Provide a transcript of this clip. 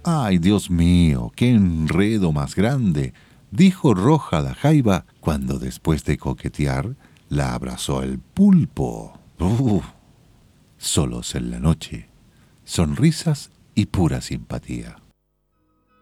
«Ay, Dios mío, qué enredo más grande», dijo Roja la jaiba cuando después de coquetear la abrazó el pulpo. Solos en la noche, sonrisas y pura simpatía.